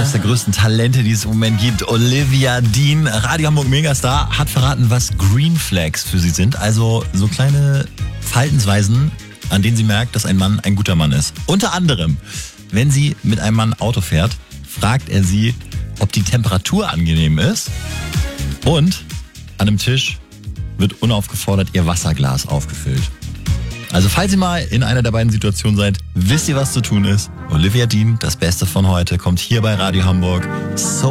eines der größten Talente, die es im Moment gibt. Olivia Dean, Radio Hamburg Megastar, hat verraten, was Green Flags für sie sind. Also so kleine Verhaltensweisen, an denen sie merkt, dass ein Mann ein guter Mann ist. Unter anderem, wenn sie mit einem Mann Auto fährt, fragt er sie, ob die Temperatur angenehm ist. Und an einem Tisch wird unaufgefordert ihr Wasserglas aufgefüllt. Also falls ihr mal in einer der beiden Situationen seid, wisst ihr, was zu tun ist. Olivia Dean, das Beste von heute, kommt hier bei Radio Hamburg. So